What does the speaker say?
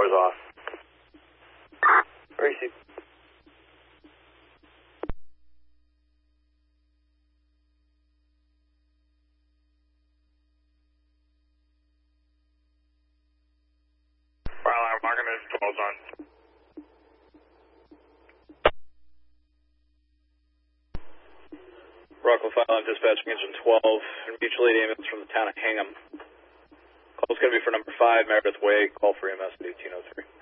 doors off. Receive. Well, I'm marking this 12's on. Rockwell File, I'm dispatching engine 12 and mutual aid ambulance from the town of Hingham. Call's going to be for number 5, Meredith Way. Call for EMS at 1803.